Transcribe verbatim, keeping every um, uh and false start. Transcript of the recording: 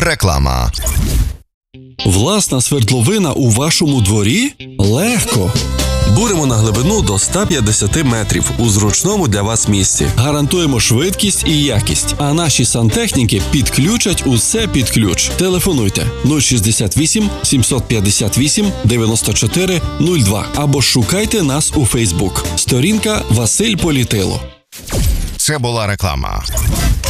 Реклама. Власна свердловина у вашому дворі? Легко! Буримо на глибину до сто п'ятдесят метрів у зручному для вас місці. Гарантуємо швидкість і якість, а наші сантехніки підключать усе під ключ. Телефонуйте нуль шістдесят вісім сімсот п'ятдесят вісім дев'яносто чотири нуль два або шукайте нас у Фейсбук. Сторінка Василь Політило. Це була реклама.